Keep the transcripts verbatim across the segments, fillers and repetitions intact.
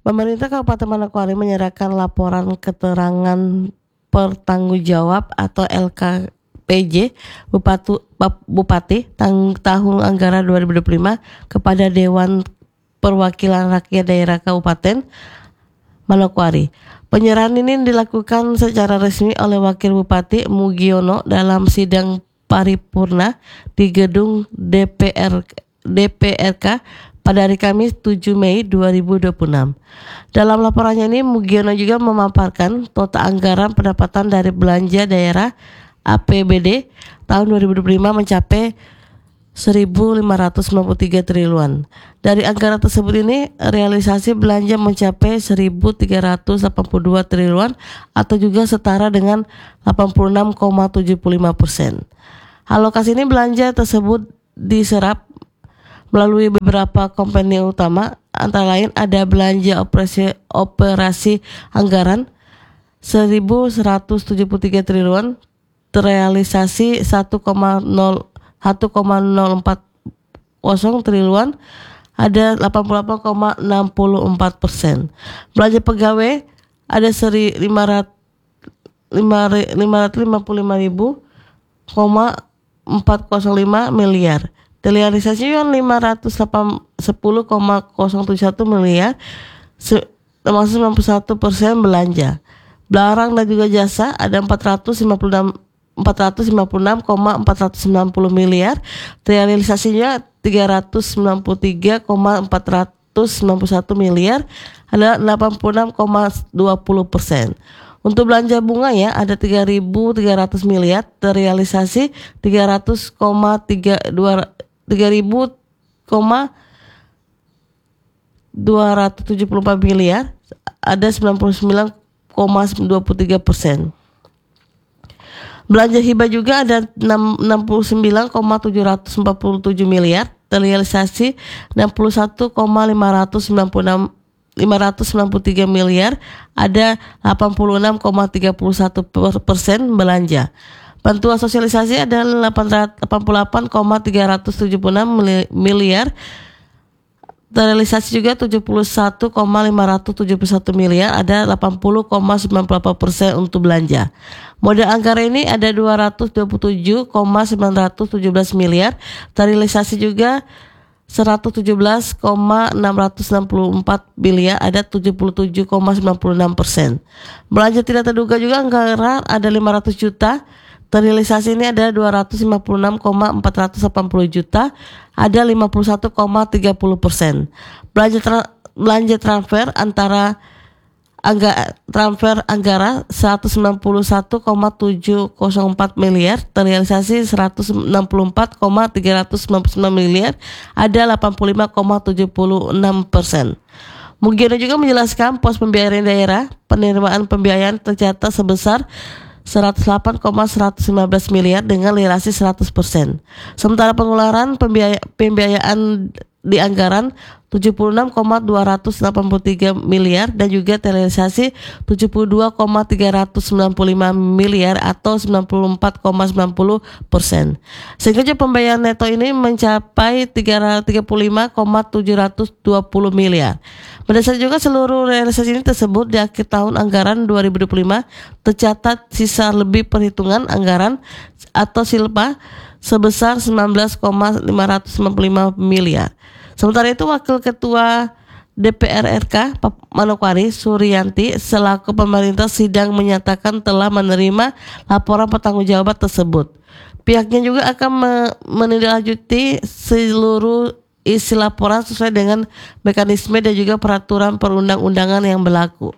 Pemerintah Kabupaten Manokwari menyerahkan laporan keterangan pertanggungjawab atau L K P J Bupati, Bupati tang, tahun anggaran dua ribu dua puluh lima kepada Dewan Perwakilan Rakyat Daerah Kabupaten Manokwari. Penyerahan ini dilakukan secara resmi oleh Wakil Bupati Mugiono dalam sidang paripurna di gedung D P R D P R K pada hari Kamis tujuh Mei dua ribu dua puluh enam. Dalam laporannya ini Mugiono juga memaparkan total anggaran pendapatan dari belanja daerah A P B D tahun dua ribu dua puluh lima mencapai seribu lima ratus sembilan puluh tiga triliun. Dari anggaran tersebut ini realisasi belanja mencapai seribu tiga ratus delapan puluh dua triliun atau juga setara dengan delapan puluh enam koma tujuh lima persen. Alokasi ini belanja tersebut diserap melalui beberapa komponen utama, antara lain ada belanja operasi operasi anggaran seribu seratus tujuh puluh tiga triliun, terrealisasi satu koma nol empat nol triliun, ada delapan puluh delapan koma enam empat persen. Belanja pegawai ada seri lima ratus lima puluh lima ribu koma empat nol lima miliar. Realisasinya lima ratus sepuluh koma nol tujuh satu miliar, termasuk sembilan puluh satu persen belanja. Barang dan juga jasa ada empat ratus lima puluh enam koma empat sembilan nol miliar, realisasinya tiga ratus sembilan puluh tiga koma empat sembilan satu miliar, ada delapan puluh enam koma dua nol persen. Untuk belanja bunga ya ada tiga ribu tiga ratus miliar, terrealisasi tiga ratus koma tiga ribu dua ratus tujuh puluh empat miliar, ada sembilan puluh sembilan koma dua tiga persen. Belanja hibah juga ada enam puluh sembilan koma tujuh empat tujuh miliar, terrealisasi enam puluh satu koma lima sembilan tiga miliar, ada delapan puluh enam koma tiga satu persen belanja. Bantuan sosialisasi ada delapan puluh delapan koma tiga tujuh enam miliar, terrealisasi juga tujuh puluh satu koma lima tujuh satu miliar, ada delapan puluh koma sembilan delapan persen untuk belanja. Modal anggaran ini ada dua ratus dua puluh tujuh koma sembilan satu tujuh miliar, terrealisasi juga seratus tujuh belas koma enam enam empat miliar, ada tujuh puluh tujuh koma sembilan enam persen. Belanja tidak terduga juga anggaran ada lima ratus juta, terrealisasi ini ada dua ratus lima puluh enam koma empat delapan nol juta, ada lima puluh satu koma tiga nol persen. Belanja tra- belanja transfer antara angga- transfer anggaran seratus sembilan puluh satu koma tujuh nol empat miliar, terrealisasi seratus enam puluh empat koma tiga sembilan sembilan miliar, ada delapan puluh lima koma tujuh enam persen. Mugiono juga menjelaskan pos pembiayaan daerah, penerimaan pembiayaan tercatat sebesar seratus delapan koma seratus lima belas miliar dengan realisasi seratus persen. Sementara pengeluaran pembiaya, pembiayaan di anggaran tujuh puluh enam koma dua delapan tiga miliar dan juga realisasi tujuh puluh dua koma tiga sembilan lima miliar atau sembilan puluh empat koma sembilan nol persen. Sehingga pembayaran neto ini mencapai tiga puluh lima koma tujuh dua nol miliar. Berdasarkan juga seluruh realisasi ini tersebut di akhir tahun anggaran dua ribu dua puluh lima tercatat sisa lebih perhitungan anggaran atau silpa sebesar sembilan belas koma lima sembilan lima miliar. Sementara itu Wakil Ketua D P R R K Manokwari Suryanti selaku pemerintah sidang menyatakan telah menerima laporan pertanggungjawaban tersebut. Pihaknya juga akan menindaklanjuti seluruh isi laporan sesuai dengan mekanisme dan juga peraturan perundang-undangan yang berlaku.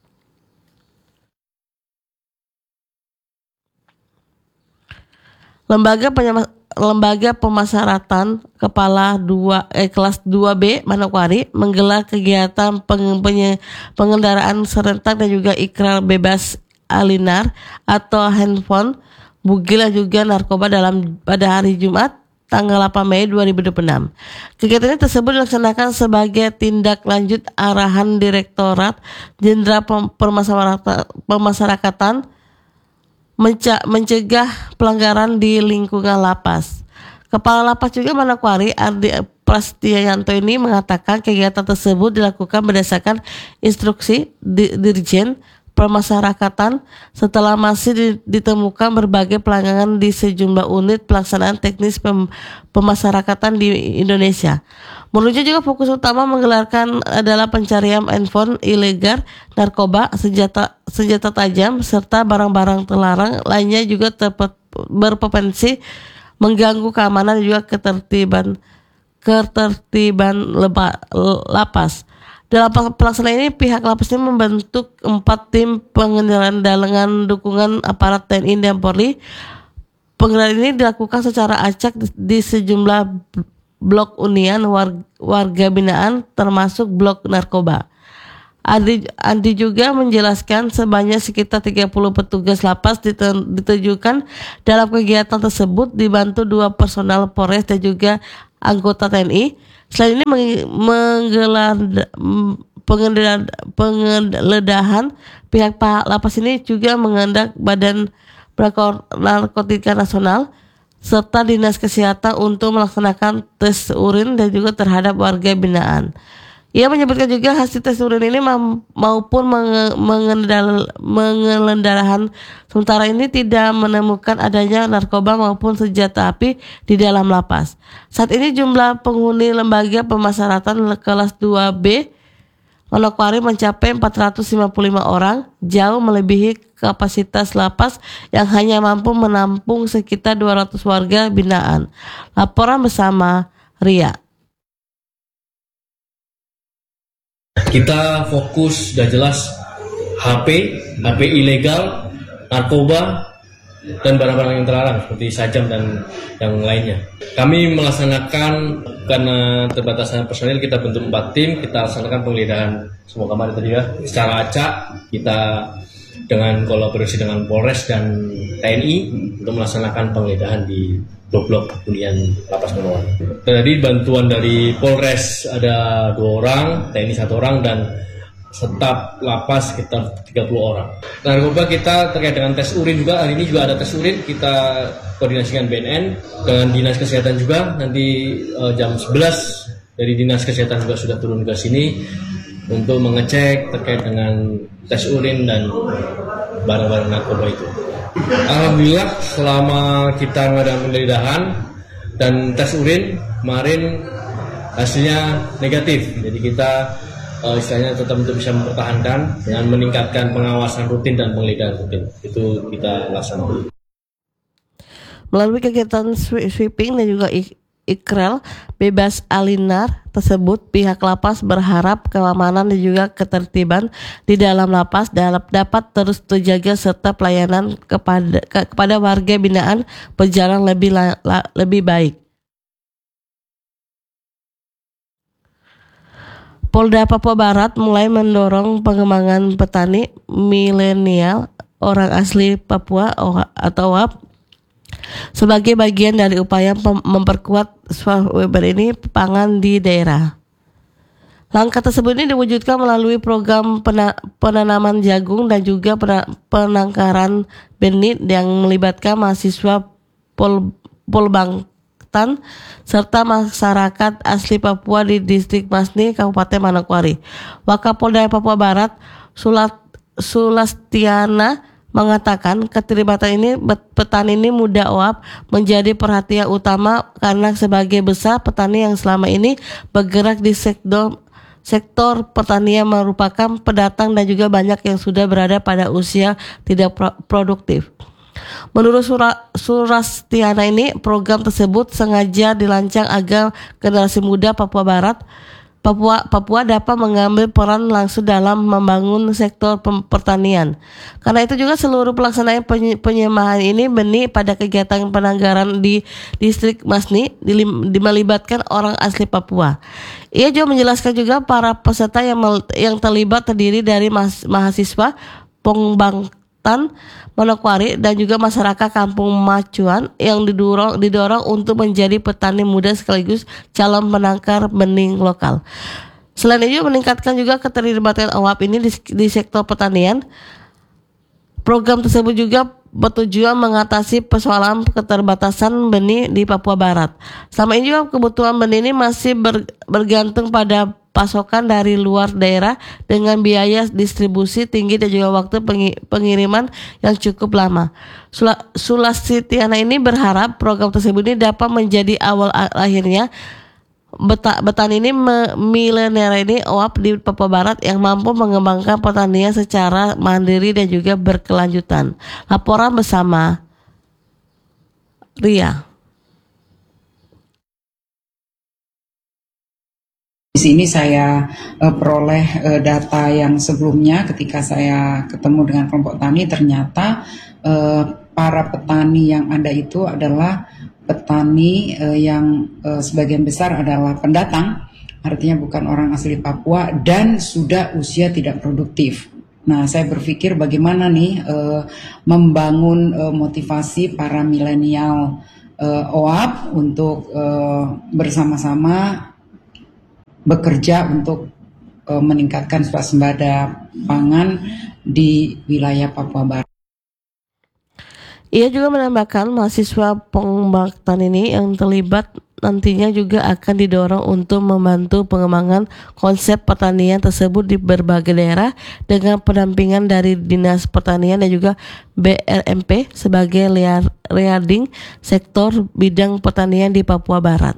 Lembaga penyama, Lembaga Pemasyarakatan Kepala dua eh, kelas dua B Manokwari menggelar kegiatan peng, penye, pengendaraan serentak dan juga ikrar bebas alinar atau handphone, bugil dan juga narkoba dalam pada hari Jumat tanggal delapan Mei dua ribu dua puluh enam. Kegiatan ini tersebut dilaksanakan sebagai tindak lanjut arahan Direktorat Jenderal Pemasyarakatan mencegah pelanggaran di lingkungan lapas. Kepala Lapas juga Manokwari Ardi Prastianto ini mengatakan kegiatan tersebut dilakukan berdasarkan instruksi Dirjen Pemasyarakatan setelah masih ditemukan berbagai pelanggaran di sejumlah unit pelaksanaan teknis pem- pemasyarakatan di Indonesia. Menurutnya juga fokus utama menggelarkan adalah pencarian handphone ilegal, narkoba, senjata senjata tajam serta barang-barang terlarang lainnya juga terpe- berpotensi mengganggu keamanan dan juga ketertiban ketertiban leba, lapas. Dalam pelaksanaan ini pihak lapas ini membentuk empat tim pengendalian dengan dukungan aparat T N I dan Polri. Pengendalian ini dilakukan secara acak di, di sejumlah blok hunian warga, warga binaan termasuk blok narkoba. Andi, Andi juga menjelaskan sebanyak sekitar tiga puluh petugas lapas ditujukan dalam kegiatan tersebut dibantu dua personal Polres dan juga anggota T N I. Selain ini menggelar penggeledahan, pihak lapas ini juga mengendak Badan Narkotika Nasional serta Dinas Kesehatan untuk melaksanakan tes urin dan juga terhadap warga binaan. Ia menyebutkan juga hasil tes urin ini maupun penggeledahan sementara ini tidak menemukan adanya narkoba maupun senjata api di dalam lapas. Saat ini jumlah penghuni lembaga pemasyarakatan kelas dua B Manokwari mencapai empat ratus lima puluh lima orang, jauh melebihi kapasitas lapas yang hanya mampu menampung sekitar dua ratus warga binaan. Laporan bersama Ria. Kita fokus sudah jelas H P, H P ilegal, narkoba, dan barang-barang yang terlarang seperti sajam dan yang lainnya. Kami melaksanakan karena terbatasnya personil, kita bentuk empat tim, kita laksanakan penggeledahan semua kamar tadi ya secara acak. Kita dengan kolaborasi dengan Polres dan T N I untuk melaksanakan penggeledahan di blok-blok hunian lapas Manokwari. Tadi bantuan dari Polres ada dua orang, T N I satu orang, dan staf lapas sekitar tiga puluh orang. Narkoba kita terkait dengan tes urin juga, hari ini juga ada tes urin, kita koordinasikan B N N dengan Dinas Kesehatan juga. Nanti uh, jam sebelas dari Dinas Kesehatan juga sudah turun ke sini untuk mengecek terkait dengan tes urin dan barang-barang narkoba itu. Alhamdulillah selama kita mengadakan penggeledahan dan tes urin kemarin hasilnya negatif. Jadi kita uh, istilahnya tetap untuk bisa mempertahankan dengan meningkatkan pengawasan rutin dan penggeledahan rutin. Itu kita laksanakan. Melalui kegiatan sweeping dan juga Ikrel bebas alinar tersebut, pihak lapas berharap keamanan dan juga ketertiban di dalam lapas dapat terus terjaga serta pelayanan kepada ke, kepada warga binaan berjalan lebih la, la, lebih baik. Polda Papua Barat mulai mendorong pengembangan petani milenial orang asli Papua atau O A P sebagai bagian dari upaya memperkuat swaweber ini pangan di daerah. Langkah tersebut ini diwujudkan melalui program penanaman jagung dan juga penangkaran benih yang melibatkan mahasiswa Pol, Polbangtan serta masyarakat asli Papua di distrik Masni, Kabupaten Manokwari. Wakapolda Papua Barat Sulat, Sulastiana mengatakan keterlibatan ini petani ini muda O A P menjadi perhatian utama karena sebagai besar petani yang selama ini bergerak di sektor sektor pertanian merupakan pendatang dan juga banyak yang sudah berada pada usia tidak pro- produktif. Menurut Sura, Surastiana ini program tersebut sengaja dirancang agar generasi muda Papua Barat Papua, Papua dapat mengambil peran langsung dalam membangun sektor pertanian. Karena itu juga seluruh pelaksanaan penyemahan ini benih pada kegiatan penanggaran di distrik Masni melibatkan orang asli Papua. Ia juga menjelaskan juga para peserta yang yang terlibat terdiri dari mahasiswa Pongbangtan, Manokwari dan juga masyarakat Kampung Macuan yang didorong didorong untuk menjadi petani muda sekaligus calon penangkar benih lokal. Selain itu meningkatkan juga keterlibatan O A P ini di, di sektor pertanian. Program tersebut juga bertujuan mengatasi persoalan keterbatasan benih di Papua Barat. Selama ini juga kebutuhan benih ini masih ber, bergantung pada pasokan dari luar daerah dengan biaya distribusi tinggi dan juga waktu pengiriman yang cukup lama. Sulastri Tiana ini berharap program tersebut ini dapat menjadi awal akhirnya petani ini milenial ini O A P di Papua Barat yang mampu mengembangkan pertanian secara mandiri dan juga berkelanjutan. Laporan bersama Ria. Di sini saya uh, peroleh uh, data yang sebelumnya ketika saya ketemu dengan kelompok tani, ternyata uh, para petani yang ada itu adalah petani uh, yang uh, sebagian besar adalah pendatang, artinya bukan orang asli Papua dan sudah usia tidak produktif. Nah, saya berpikir bagaimana nih uh, membangun uh, motivasi para milenial uh, O A P untuk uh, bersama-sama bekerja untuk uh, meningkatkan swasembada pangan di wilayah Papua Barat. Ia juga menambahkan mahasiswa pengembang ini yang terlibat nantinya juga akan didorong untuk membantu pengembangan konsep pertanian tersebut di berbagai daerah dengan pendampingan dari Dinas Pertanian dan juga B R M P sebagai leading sektor bidang pertanian di Papua Barat.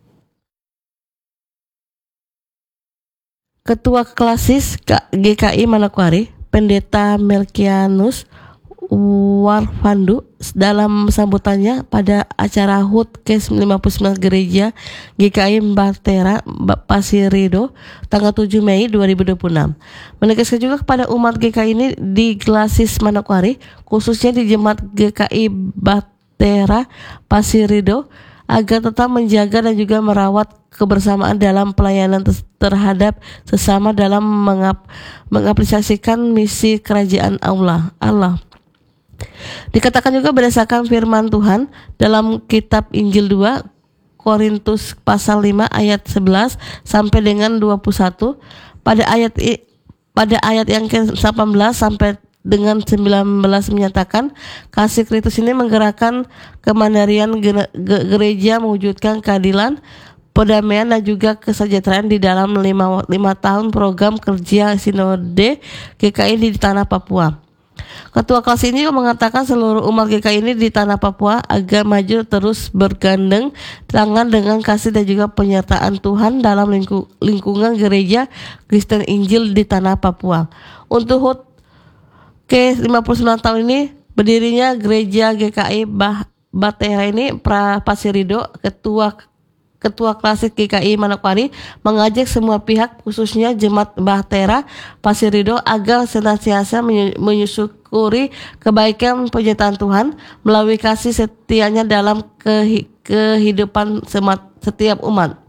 Ketua Klasis G K I Manokwari, Pendeta Melkianus Warfandu, dalam sambutannya pada acara H U T ke lima puluh sembilan Gereja G K I Bahtera Pasir Ridho tanggal tujuh Mei dua ribu dua puluh enam menegaskan juga kepada umat G K I ini di Klasis Manokwari, khususnya di Jemaat G K I Bahtera Pasir Ridho, agar tetap menjaga dan juga merawat kebersamaan dalam pelayanan terhadap sesama dalam mengap, mengaplikasikan misi kerajaan Allah. Allah. Dikatakan juga berdasarkan firman Tuhan dalam kitab Injil dua Korintus pasal lima ayat sebelas sampai dengan dua puluh satu, pada ayat pada ayat yang ke delapan belas sampai dengan sembilan belas menyatakan kasih Kristus ini menggerakkan kemandirian gereja mewujudkan keadilan, perdamaian dan juga kesejahteraan di dalam lima, lima tahun program kerja Sinode G K I di tanah Papua. Ketua kelas ini mengatakan seluruh umat G K I ini di tanah Papua agar maju terus bergandeng tangan dengan kasih dan juga penyertaan Tuhan dalam lingku, lingkungan gereja Kristen Injil di tanah Papua. Untuk H U T ke lima puluh sembilan tahun ini berdirinya gereja G K I bah, Bahtera ini Pra Pasir Ridho, ketua Ketua Klasik G K I Manokwari mengajak semua pihak khususnya Jemaat Bahtera Pasir Ridho agar senantiasa menysyukuri kebaikan penyertaan Tuhan melalui kasih setianya dalam kehidupan setiap umat.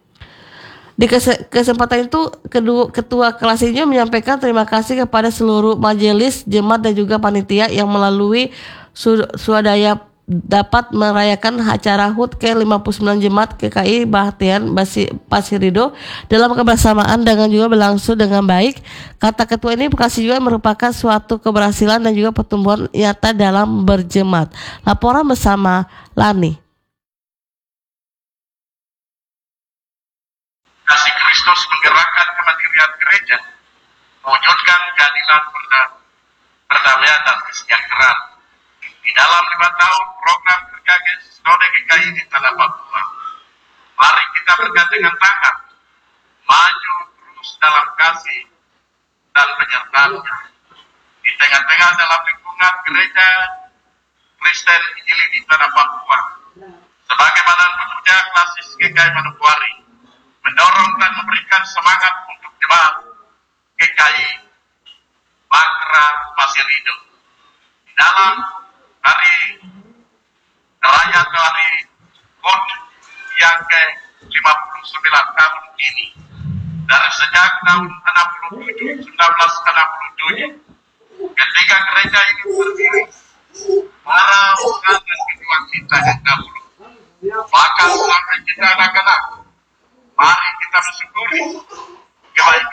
Di kesempatan itu, kedua, Ketua kelas ini menyampaikan terima kasih kepada seluruh majelis, jemaat dan juga panitia yang melalui swadaya dapat merayakan acara H U T ke lima puluh sembilan Jemaat G K I Bahtera Pasir Ridho dalam kebersamaan dengan juga berlangsung dengan baik. Kata ketua ini, kasih juga merupakan suatu keberhasilan dan juga pertumbuhan nyata dalam berjemaat. Laporan bersama Lani. Kasih Kristus menggerakkan kemandirian gereja, mewujudkan keadilan, perdamaian dan kesejahteraan di dalam lima tahun program kerja Sinode G K I di tanah Papua. Mari kita bergandengan tangan, maju terus dalam kasih dan penyertaannya di tengah-tengah dalam lingkungan gereja Kristen Injil di tanah Papua. Sebagai badan pekerja Klasis G K I Manokwari, mendorong dan memberikan semangat untuk jemaat G K I Bahtera Pasir Ridho di dalam hari raya hari H U T yang ke lima puluh sembilan tahun ini. Dari sejak tahun enam puluh tujuh, seribu sembilan ratus enam puluh tujuh, ketika gereja ini berdiri, para umat dan kedua kita yang dahulu, bahkan sampai kita anak-anak, mari kita bersyukuri kebaikan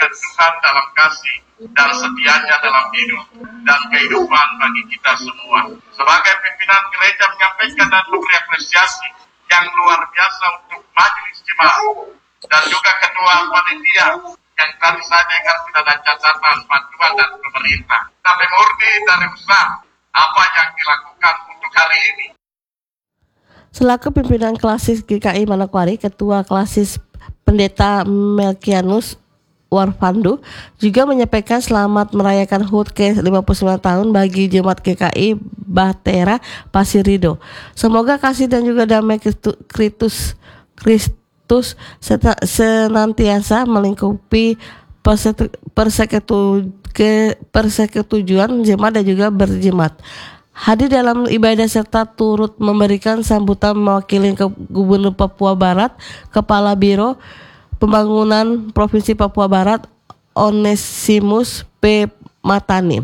mengharapkan Tuhan dalam kasih dan setianya dalam hidup dan kehidupan bagi kita semua. Sebagai pimpinan gereja menyampaikan dan memberi apresiasi yang luar biasa untuk majelis jemaat dan juga ketua panitia yang tadi saja kan sudah ada catatan bantuan dan pemerintah. Tapi murni dari usaha apa yang dilakukan untuk hari ini. Selaku pimpinan klasis G K I Manokwari, Ketua klasis Pendeta Melkianus Warfandu juga menyampaikan selamat merayakan H U T ke lima puluh sembilan tahun bagi Jemaat G K I Bahtera Pasir Ridho. Semoga kasih dan juga damai Kristus Kristus senantiasa melingkupi persekutu, ke persekutujuan jemaat dan juga berjemaat. Hadir dalam ibadah serta turut memberikan sambutan mewakili ke Gubernur Papua Barat, Kepala Biro Pembangunan Provinsi Papua Barat, Onesimus P. Matani.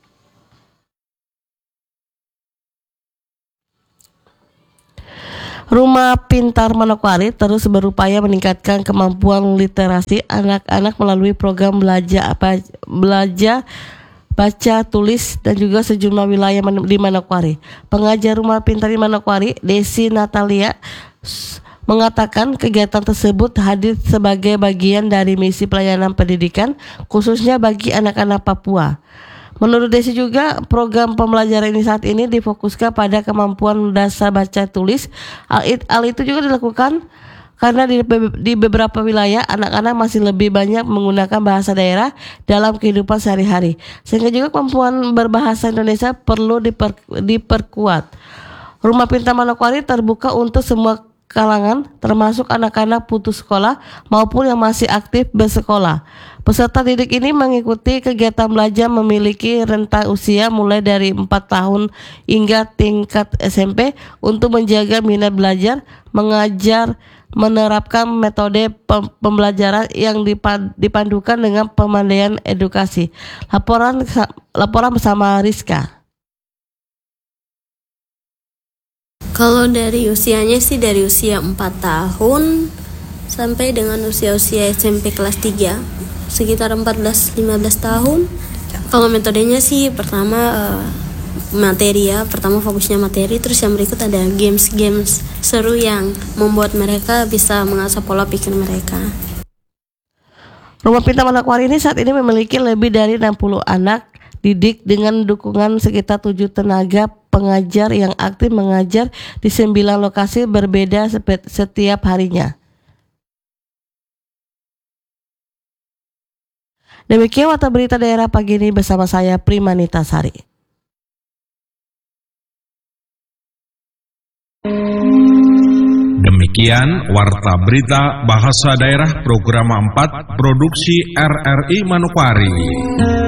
Rumah Pintar Manokwari terus berupaya meningkatkan kemampuan literasi anak-anak melalui program belajar apa belajar baca, tulis, dan juga sejumlah wilayah di Manokwari. Pengajar Rumah Pintar di Manokwari, Desi Natalia, mengatakan kegiatan tersebut hadir sebagai bagian dari misi pelayanan pendidikan, khususnya bagi anak-anak Papua. Menurut Desi juga, program pembelajaran ini saat ini difokuskan pada kemampuan dasar baca tulis. Hal itu juga dilakukan karena di, di beberapa wilayah anak-anak masih lebih banyak menggunakan bahasa daerah dalam kehidupan sehari-hari, sehingga juga kemampuan berbahasa Indonesia perlu diper, diperkuat. Rumah Pintar Manokwari terbuka untuk semua kalangan, termasuk anak-anak putus sekolah maupun yang masih aktif bersekolah. Peserta didik ini mengikuti kegiatan belajar memiliki rentang usia mulai dari empat tahun hingga tingkat S M P untuk menjaga minat belajar, mengajar, menerapkan metode pembelajaran yang dipandukan dengan pemandaian edukasi. Laporan laporan bersama Rizka. Kalau dari usianya sih dari usia empat tahun sampai dengan usia-usia S M P kelas tiga, sekitar empat belas sampai lima belas tahun. Kalau metodenya sih pertama uh, materi ya, pertama fokusnya materi, terus yang berikut ada games-games seru yang membuat mereka bisa mengasah pola pikir mereka. Rumah Pintar Manokwari ini saat ini memiliki lebih dari enam puluh anak didik dengan dukungan sekitar tujuh tenaga pengajar yang aktif mengajar di sembilan lokasi berbeda setiap harinya. Demikian Warta Berita Daerah pagi ini bersama saya Primanita Sari. Demikian Warta Berita Bahasa Daerah Program empat Produksi R R I Manokwari.